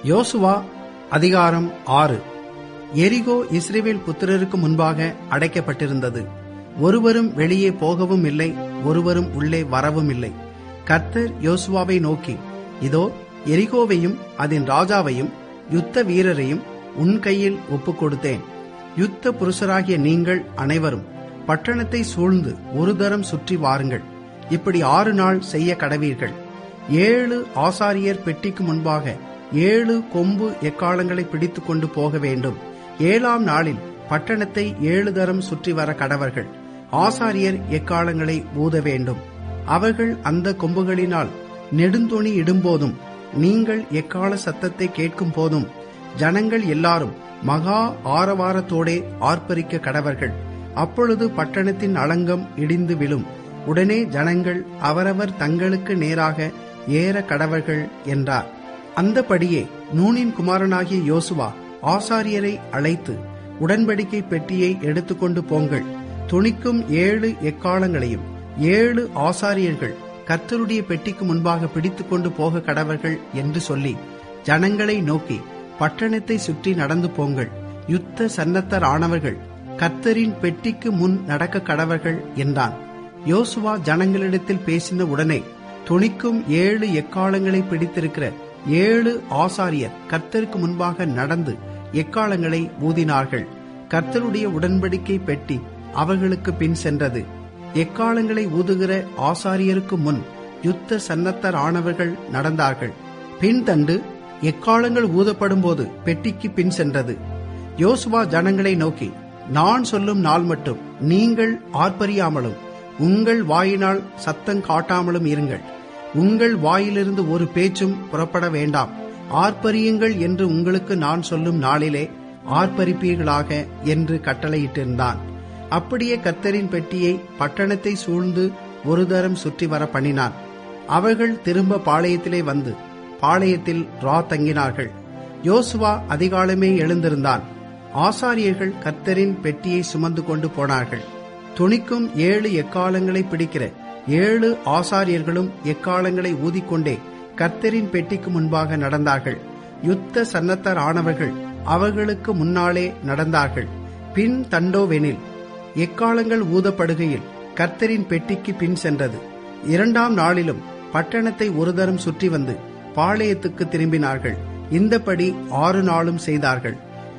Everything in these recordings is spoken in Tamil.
யோசுவா அதிகாரம் 6. எரிகோ இஸ்ரவேல் புத்திரருக்கு முன்பாக அடைக்கப்பட்டிருந்தது. ஒருவரும் வெளியே போகவும் இல்லை, ஒருவரும் உள்ளே வரவும் இல்லை. கர்த்தர் யோசுவாவை நோக்கி, இதோ எரிகோவையும் அதன் ராஜாவையும் யுத்த வீரரையும் உன் கையில் ஒப்புக் கொடுத்தேன். யுத்த புருஷராகிய நீங்கள் அனைவரும் பட்டணத்தை சூழ்ந்து ஒரு தரம் சுற்றி வாருங்கள். இப்படி 6 நாள் செய்ய கடவீர்கள். 7 ஆசாரியர் பெட்டிக்கு முன்பாக 7 கொம்பு எக்காளங்களை பிடித்து கொண்டு போக வேண்டும். 7ஆம் நாளில் பட்டணத்தை 7 தரம் சுற்றி வர கடவர்கள். ஆசாரியர் எக்காளங்களை ஊத வேண்டும். அவர்கள் அந்த கொம்புகளினால் நெடுந்தொணி இடும்போதும் நீங்கள் எக்கால சத்தத்தை கேட்கும் போதும் ஜனங்கள் எல்லாரும் மகா ஆரவாரத்தோடே ஆர்ப்பரிக்க கடவர்கள். அப்பொழுது பட்டணத்தின் அலங்கம் இடிந்து விழும். உடனே ஜனங்கள் அவரவர் தங்களுக்கு நேராக ஏற கடவர்கள் என்றார். அந்தபடியே நூனின் குமாரனாகிய யோசுவா ஆசாரியரை அழைத்து, உடன்படிக்கை பெட்டியை எடுத்துக்கொண்டு போங்கள். துணிக்கும் 7 எக்காளங்களையும் 7 ஆசாரியர்கள் கர்த்தருடைய பெட்டிக்கு முன்பாக பிடித்துக் கொண்டு போக கடவர்கள் என்று சொல்லி ஜனங்களை நோக்கி, பட்டணத்தை சுற்றி நடந்து போங்கள். யுத்த சன்னத்தர் ஆனவர்கள் கர்த்தரின் பெட்டிக்கு முன் நடக்க கடவர்கள் என்றான். யோசுவா ஜனங்களிடத்தில் பேசின உடனே துணிக்கும் 7 எக்காளங்களை பிடித்திருக்கிற 7 ஆசாரியர் கர்த்தருக்கு முன்பாக நடந்து எக்காளங்களை ஊதினார்கள். கர்த்தருடைய உடன்படிக்கை பெட்டி அவர்களுக்கு பின் சென்றது. எக்காளங்களை ஊதுகிற ஆசாரியருக்கு முன் யுத்த சன்னத்தர் ஆனவர்கள் நடந்தார்கள். பின்தண்டு எக்காளங்கள் ஊதப்படும் போது பெட்டிக்கு பின் சென்றது. யோசுவா ஜனங்களை நோக்கி, நான் சொல்லும் நாள் மட்டும் நீங்கள் ஆர்ப்பரியாமலும் உங்கள் வாயினால் சத்தம் காட்டாமலும் இருங்கள். உங்கள் வாயிலிருந்து ஒரு பேச்சும் புறப்பட வேண்டாம். ஆர்ப்பரியுங்கள் என்று உங்களுக்கு நான் சொல்லும் நாளிலே ஆர்ப்பரிப்பீர்களாக என்று கட்டளையிட்டிருந்தான். அப்படியே கர்த்தரின் பெட்டியை பட்டணத்தை சூழ்ந்து ஒரு தரம் சுற்றி வர பண்ணினான். அவர்கள் திரும்ப பாளையத்திலே வந்து பாளையத்தில் தங்கினார்கள். யோசுவா அதிகாலமே எழுந்திருந்தான். ஆசாரியர்கள் கர்த்தரின் பெட்டியை சுமந்து கொண்டு போனார்கள். துணிக்கும் 7 எக்காளங்களை பிடிக்கிற 7 ஆசாரியர்களும் எக்காளங்களை ஊதிக்கொண்டே கர்த்தரின் பெட்டிக்கு முன்பாக நடந்தார்கள். யுத்த சன்னத்தர் ஆனவர்கள் அவர்களுக்கு முன்னாலே நடந்தார்கள். பின் தண்டோவெனில் எக்காளங்கள் ஊதப்படுகையில் கர்த்தரின் பெட்டிக்கு பின் சென்றது. 2ஆம் நாளிலும் பட்டணத்தை ஒரு தரம் சுற்றி வந்து பாளையத்துக்கு திரும்பினார்கள். இந்தபடி 6 நாளும் செய்தார்கள்.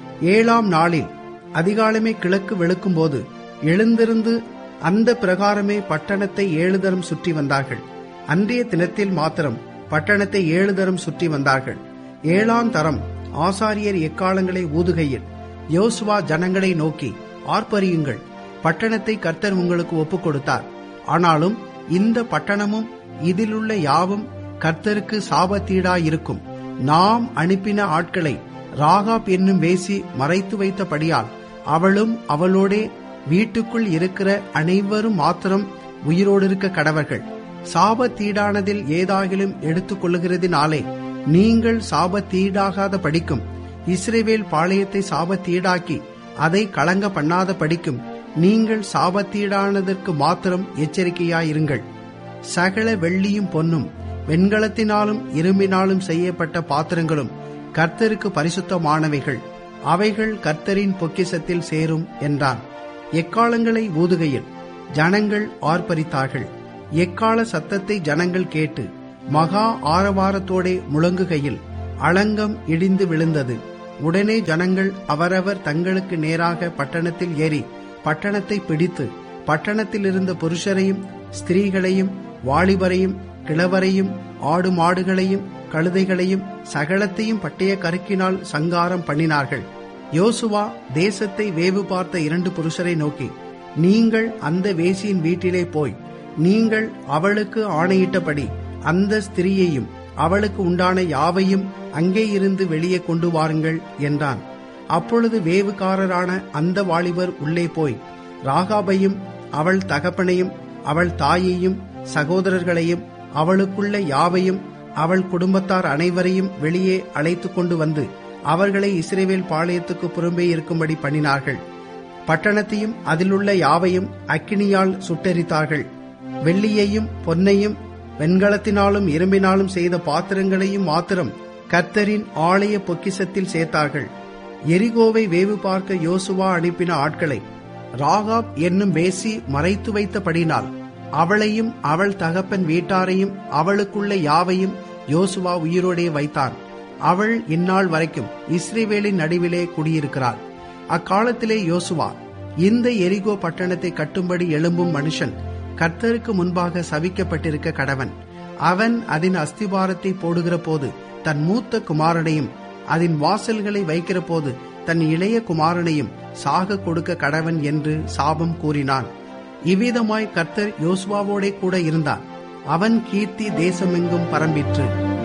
7ஆம் நாளில் அதிகாலமே கிழக்கு வெளுக்கும் போது எழுந்திருந்து அந்த பிரகாரமே பட்டணத்தை 7 தரம் சுற்றி வந்தார்கள். அன்றைய தினத்தில் மாத்திரம் பட்டணத்தை 7 தரம் சுற்றி வந்தார்கள். 7ஆம் தரம் ஆசாரியர் எக்காளங்களை ஊதுகையில் யோசுவா ஜனங்களை நோக்கி, ஆர்ப்பரியுங்கள். பட்டணத்தை கர்த்தர் உங்களுக்கு ஒப்புக் கொடுத்தார். ஆனாலும் இந்த பட்டணமும் இதிலுள்ள யாவும் கர்த்தருக்கு சாபத்தீடாயிருக்கும். நாம் அனுப்பின ஆட்களை ராகாப் என்னும் வேசி மறைத்து வைத்தபடியால் அவளும் அவளோடே வீட்டுக்குள் இருக்கிற அனைவரும் மாத்திரம் உயிரோடு இருக்க கடவர்கள். சாபத்தீடானதில் ஏதாகிலும் எடுத்துக் கொள்ளுகிறதினாலே நீங்கள் சாபத்தீடாகாத படிக்கும், இஸ்ரவேல் பாளையத்தை சாபத்தீடாக்கி அதை கலங்க பண்ணாத படிக்கும் நீங்கள் சாபத்தீடானதற்கு மாத்திரம் எச்சரிக்கையாயிருங்கள். சகல வெள்ளியும் பொன்னும் வெண்கலத்தினாலும் இரும்பினாலும் செய்யப்பட்ட பாத்திரங்களும் கர்த்தருக்கு பரிசுத்தமானவைகள். அவைகள் கர்த்தரின் பொக்கிஷத்தில் சேரும் என்றான். எக்காளங்களை ஊதுகையில் ஜனங்கள் ஆர்ப்பரித்தார்கள். எக்கால சத்தத்தை ஜனங்கள் கேட்டு மகா ஆரவாரத்தோடே முழங்குகையில் அலங்கம் இடிந்து விழுந்தது. உடனே ஜனங்கள் அவரவர் தங்களுக்கு நேராக பட்டணத்தில் ஏறி பட்டணத்தை பிடித்து பட்டணத்தில் இருந்த புருஷரையும் ஸ்திரீகளையும் வாலிபரையும் கிழவரையும் ஆடு மாடுகளையும் கழுதைகளையும் சகலத்தையும் பட்டய கருக்கினால் சங்காரம் பண்ணினார்கள். யோசுவா தேசத்தை வேவு பார்த்த 2 புருஷரை நோக்கி, நீங்கள் அந்த வேசியின் வீட்டிலே போய் நீங்கள் அவளுக்கு ஆணையிட்டபடி அந்த ஸ்திரீயையும் அவளுக்கு உண்டான யாவையும் அங்கே இருந்து வெளியே கொண்டு வாருங்கள் என்றான். அப்பொழுது வேவுகாரரான அந்த வாலிபர் உள்ளே போய் ராகாபையும் அவள் தகப்பனையும் அவள் தாயையும் சகோதரர்களையும் அவளுக்குள்ள யாவையும் அவள் குடும்பத்தார் அனைவரையும் வெளியே அழைத்து கொண்டு வந்து அவர்களை இஸ்ரவேல் பாளையத்துக்கு புறம்பே இருக்கும்படி பண்ணினார்கள். பட்டணத்தையும் அதிலுள்ள யாவையும் அக்கினியால் சுட்டெரித்தார்கள். வெள்ளியையும் பொன்னையும் வெண்கலத்தினாலும் இரும்பினாலும் செய்த பாத்திரங்களையும் மாத்திரம் கர்த்தரின் ஆலய பொக்கிஷத்தில் சேர்த்தார்கள். எரிகோவை வேவு பார்க்க யோசுவா அனுப்பின ஆட்களை ராகாப் என்னும் வேசி மறைத்து வைத்தபடினால் அவளையும் அவள் தகப்பன் வீட்டாரையும் அவளுக்குள்ள யாவையும் யோசுவா உயிரோடே வைத்தான். அவள் இந்நாள் வரைக்கும் இஸ்ரவேலின் நடுவிலே குடியிருக்கிறாள். அக்காலத்திலே யோசுவா, இந்த எரிகோ பட்டணத்தை கட்டும்படி எழும்பும் மனுஷன் கர்த்தருக்கு முன்பாக சபிக்கப்பட்டிருக்க கடவன். அவன் அதன் அஸ்திபாரத்தை போடுகிற போது தன் மூத்த குமாரனையும் அதன் வாசல்களை வைக்கிற போது தன் இளைய குமாரனையும் சாக கொடுக்க கடவன் என்று சாபம் கூறினான். இவ்விதமாய் கர்த்தர் யோசுவாவோடே கூட இருந்தார். அவன் கீர்த்தி தேசமெங்கும் பரம்பிற்று.